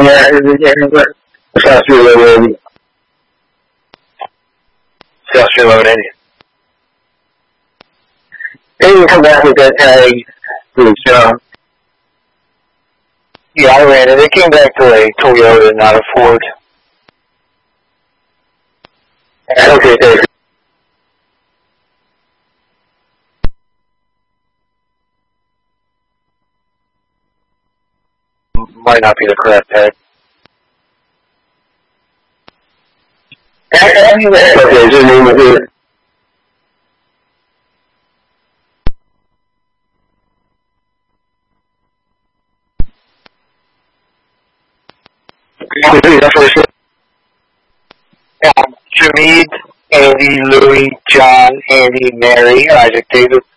South Street Road, India. They didn't come back with that tag. Yeah, I ran it. It came back to a Toyota, not a Ford. Okay, thanks. Might not be the correct tag. Okay, just name it here. Jameed, Andy, Louie, John, Andy, Mary, Isaac, David.